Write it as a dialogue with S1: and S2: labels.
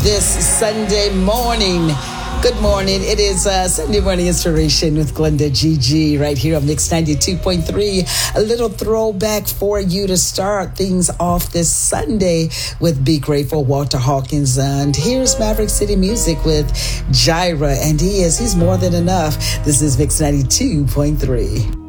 S1: this Sunday morning. Good morning. It is Sunday Morning Inspiration with Glenda GG right here on Mix 92.3. A little throwback for you to start things off this Sunday with Be Grateful, Walter Hawkins. And here's Maverick City Music with Jireh. And he's more than enough. This is Mix 92.3.